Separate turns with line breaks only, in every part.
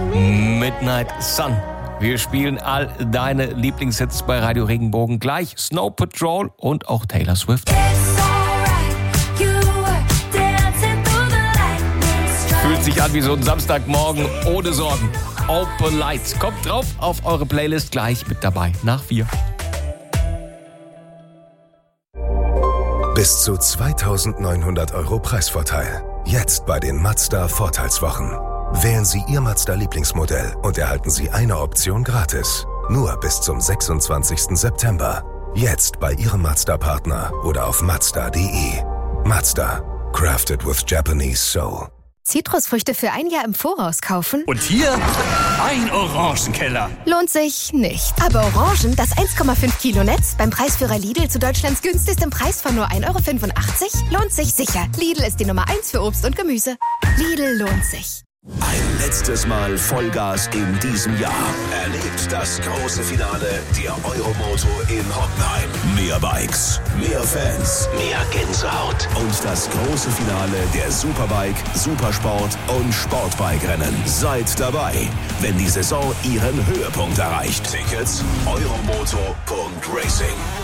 Midnight Sun. Wir spielen all deine Lieblingshits bei Radio Regenbogen. Gleich Snow Patrol und auch Taylor Swift. Fühlt sich an wie so ein Samstagmorgen ohne Sorgen. Open Lights. Kommt drauf auf eure Playlist, gleich mit dabei. Nach 4.
Bis zu 2.900 € Preisvorteil. Jetzt bei den Mazda Vorteilswochen. Wählen Sie Ihr Mazda-Lieblingsmodell und erhalten Sie eine Option gratis. Nur bis zum 26. September. Jetzt bei Ihrem Mazda-Partner oder auf Mazda.de. Mazda. Crafted with Japanese Soul.
Zitrusfrüchte für ein Jahr im Voraus kaufen?
Und hier ein Orangenkeller.
Lohnt sich nicht. Aber Orangen, das 1,5 Kilo Netz, beim Preisführer Lidl zu Deutschlands günstigstem Preis von nur 1,85 € lohnt sich sicher. Lidl ist die Nummer 1 für Obst und Gemüse. Lidl lohnt sich.
Ein letztes Mal Vollgas in diesem Jahr. Erlebt das große Finale der Euromoto in Hockenheim. Mehr Bikes, mehr Fans, mehr Gänsehaut. Und das große Finale der Superbike, Supersport und Sportbike-Rennen. Seid dabei, wenn die Saison ihren Höhepunkt erreicht. Tickets euromoto.racing.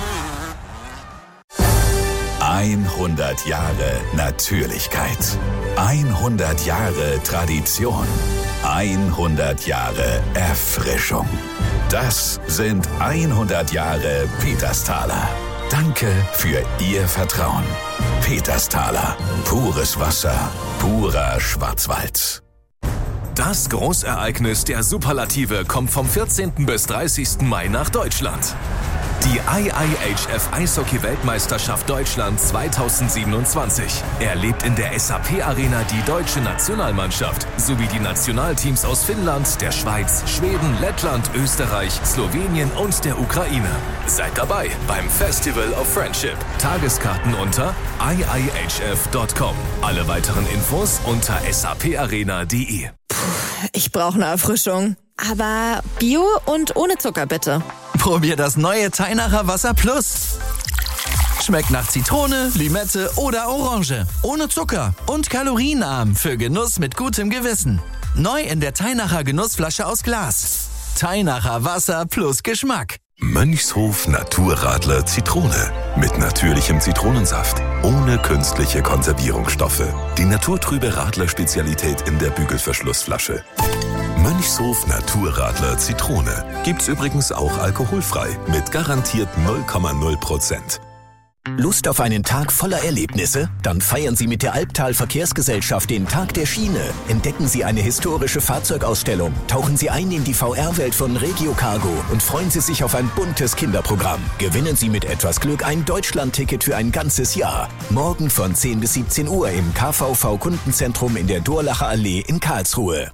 100 Jahre Natürlichkeit. 100 Jahre Tradition. 100 Jahre Erfrischung. Das sind 100 Jahre Petersthaler. Danke für Ihr Vertrauen. Petersthaler. Pures Wasser. Purer Schwarzwald. Das Großereignis der Superlative kommt vom 14. bis 30. Mai nach Deutschland. Die IIHF Eishockey-Weltmeisterschaft Deutschland 2027 erlebt in der SAP-Arena die deutsche Nationalmannschaft sowie die Nationalteams aus Finnland, der Schweiz, Schweden, Lettland, Österreich, Slowenien und der Ukraine. Seid dabei beim Festival of Friendship. Tageskarten unter iihf.com. Alle weiteren Infos unter saparena.de.
Ich brauche eine Erfrischung. Aber Bio und ohne Zucker bitte.
Probier das neue Teinacher Wasser Plus. Schmeckt nach Zitrone, Limette oder Orange. Ohne Zucker und kalorienarm für Genuss mit gutem Gewissen. Neu in der Teinacher Genussflasche aus Glas. Teinacher Wasser plus Geschmack.
Mönchshof Naturradler Zitrone. Mit natürlichem Zitronensaft. Ohne künstliche Konservierungsstoffe. Die naturtrübe Radler-Spezialität in der Bügelverschlussflasche. Mönchshof Naturradler Zitrone. Gibt's übrigens auch alkoholfrei. Mit garantiert 0,0%.
Lust auf einen Tag voller Erlebnisse? Dann feiern Sie mit der Albtal Verkehrsgesellschaft den Tag der Schiene. Entdecken Sie eine historische Fahrzeugausstellung, tauchen Sie ein in die VR-Welt von Regio Cargo und freuen Sie sich auf ein buntes Kinderprogramm. Gewinnen Sie mit etwas Glück ein Deutschland-Ticket für ein ganzes Jahr. Morgen von 10 bis 17 Uhr im KVV-Kundenzentrum in der Durlacher Allee in Karlsruhe.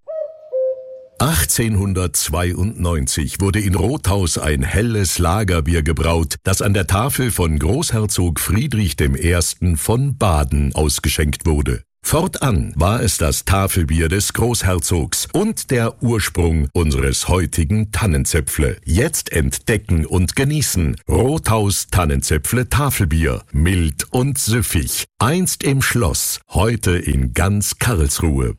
1892 wurde in Rothaus ein helles Lagerbier gebraut, das an der Tafel von Großherzog Friedrich I. von Baden ausgeschenkt wurde. Fortan war es das Tafelbier des Großherzogs und der Ursprung unseres heutigen Tannenzäpfle. Jetzt entdecken und genießen Rothaus Tannenzäpfle Tafelbier. Mild und süffig. Einst im Schloss, heute in ganz Karlsruhe.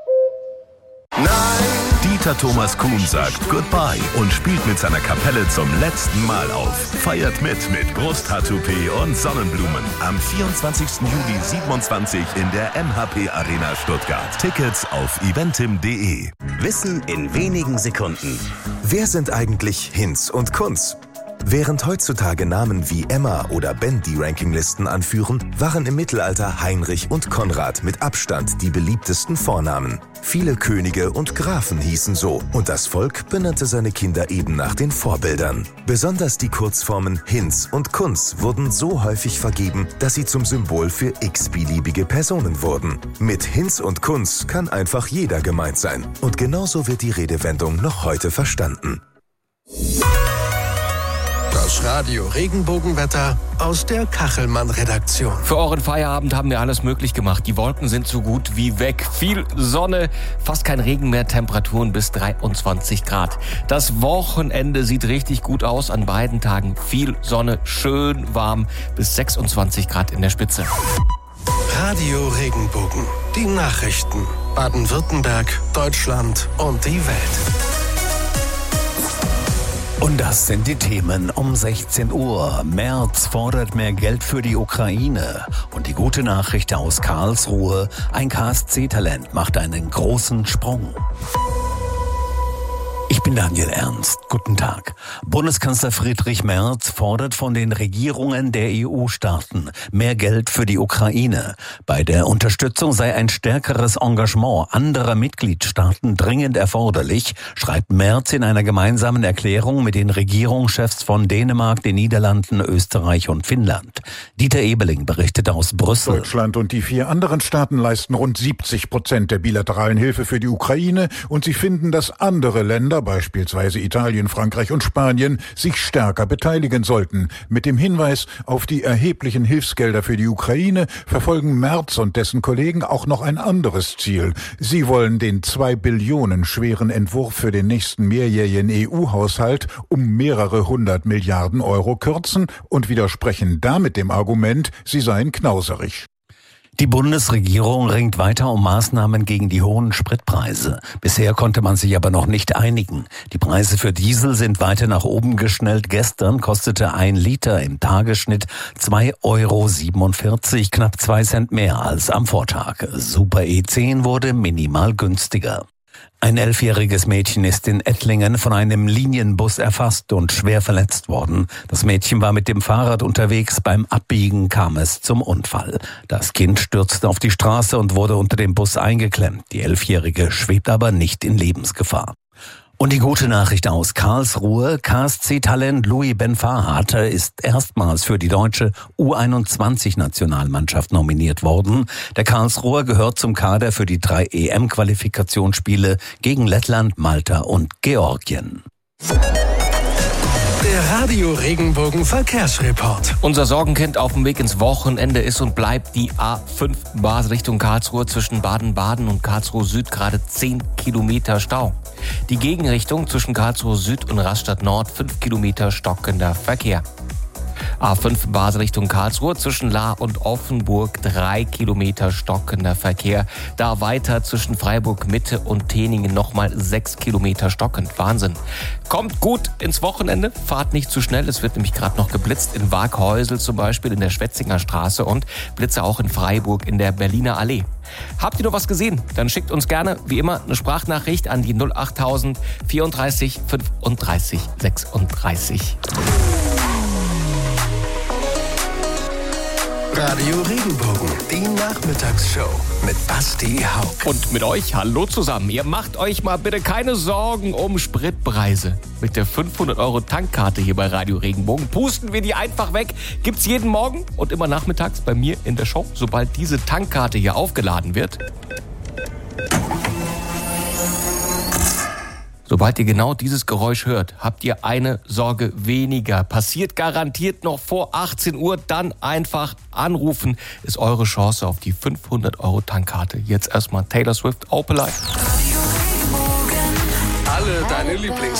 Dieter Thomas Kuhn sagt Goodbye und spielt mit seiner Kapelle zum letzten Mal auf. Feiert mit Brusttattoo-P und Sonnenblumen. Am 24. Juli 27 in der MHP Arena Stuttgart. Tickets auf eventim.de.
Wissen in wenigen Sekunden.
Wer sind eigentlich Hinz und Kunz? Während heutzutage Namen wie Emma oder Ben die Rankinglisten anführen, waren im Mittelalter Heinrich und Konrad mit Abstand die beliebtesten Vornamen. Viele Könige und Grafen hießen so und das Volk benannte seine Kinder eben nach den Vorbildern. Besonders die Kurzformen Hinz und Kunz wurden so häufig vergeben, dass sie zum Symbol für x-beliebige Personen wurden. Mit Hinz und Kunz kann einfach jeder gemeint sein. Und genauso wird die Redewendung noch heute verstanden.
Das Radio Regenbogenwetter aus der Kachelmann-Redaktion.
Für euren Feierabend haben wir alles möglich gemacht. Die Wolken sind so gut wie weg. Viel Sonne, fast kein Regen mehr, Temperaturen bis 23 Grad. Das Wochenende sieht richtig gut aus. An beiden Tagen viel Sonne, schön warm bis 26 Grad in der Spitze.
Radio Regenbogen. Die Nachrichten. Baden-Württemberg, Deutschland und die Welt.
Und das sind die Themen um 16 Uhr. Merz fordert mehr Geld für die Ukraine. Und die gute Nachricht aus Karlsruhe: ein KSC-Talent macht einen großen Sprung. Ich bin Daniel Ernst. Guten Tag. Bundeskanzler Friedrich Merz fordert von den Regierungen der EU-Staaten mehr Geld für die Ukraine. Bei der Unterstützung sei ein stärkeres Engagement anderer Mitgliedstaaten dringend erforderlich, schreibt Merz in einer gemeinsamen Erklärung mit den Regierungschefs von Dänemark, den Niederlanden, Österreich und Finnland. Dieter Ebeling berichtet aus Brüssel.
Deutschland und die 4 anderen Staaten leisten rund 70% der bilateralen Hilfe für die Ukraine und sie finden, dass andere Länder, beispielsweise Italien, Frankreich und Spanien, sich stärker beteiligen sollten. Mit dem Hinweis auf die erheblichen Hilfsgelder für die Ukraine verfolgen Merz und dessen Kollegen auch noch ein anderes Ziel. Sie wollen den 2 Billionen schweren Entwurf für den nächsten mehrjährigen EU-Haushalt um mehrere 100 Milliarden Euro kürzen und widersprechen damit dem Argument, sie seien knauserig.
Die Bundesregierung ringt weiter um Maßnahmen gegen die hohen Spritpreise. Bisher konnte man sich aber noch nicht einigen. Die Preise für Diesel sind weiter nach oben geschnellt. Gestern kostete 1 Liter im Tagesschnitt 2,47 €, knapp 2 Cent mehr als am Vortag. Super E10 wurde minimal günstiger. Ein 11-jähriges Mädchen ist in Ettlingen von einem Linienbus erfasst und schwer verletzt worden. Das Mädchen war mit dem Fahrrad unterwegs. Beim Abbiegen kam es zum Unfall. Das Kind stürzte auf die Straße und wurde unter dem Bus eingeklemmt. Die 11-jährige schwebt aber nicht in Lebensgefahr. Und die gute Nachricht aus Karlsruhe: KSC-Talent Louis Benfahat ist erstmals für die deutsche U21-Nationalmannschaft nominiert worden. Der Karlsruher gehört zum Kader für die 3 EM-Qualifikationsspiele gegen Lettland, Malta und Georgien.
Der Radio Regenbogen Verkehrsreport.
Unser Sorgenkind auf dem Weg ins Wochenende ist und bleibt die A5 Basel Richtung Karlsruhe zwischen Baden-Baden und Karlsruhe Süd, gerade 10 Kilometer Stau. Die Gegenrichtung zwischen Karlsruhe Süd und Rastatt Nord 5 Kilometer stockender Verkehr. A5 Basel Richtung Karlsruhe zwischen Lahr und Offenburg 3 Kilometer stockender Verkehr. Da weiter zwischen Freiburg Mitte und Teningen nochmal 6 Kilometer stockend. Wahnsinn. Kommt gut ins Wochenende, fahrt nicht zu schnell. Es wird nämlich gerade noch geblitzt in Waaghäusel zum Beispiel in der Schwetzinger Straße und Blitze auch in Freiburg in der Berliner Allee. Habt ihr noch was gesehen? Dann schickt uns gerne, wie immer, eine Sprachnachricht an die 08000 34 35 36.
Radio Regenbogen, die Nachmittagsshow mit Basti Hauck.
Und mit euch, hallo zusammen. Ihr macht euch mal bitte keine Sorgen um Spritpreise. Mit der 500 € Tankkarte hier bei Radio Regenbogen pusten wir die einfach weg. Gibt's jeden Morgen und immer nachmittags bei mir in der Show, sobald diese Tankkarte hier aufgeladen wird. Sobald ihr genau dieses Geräusch hört, habt ihr eine Sorge weniger. Passiert garantiert noch vor 18 Uhr, dann einfach anrufen. Ist eure Chance auf die 500 € Tankkarte. Jetzt erstmal Taylor Swift, Opalite.
Alle deine Lieblings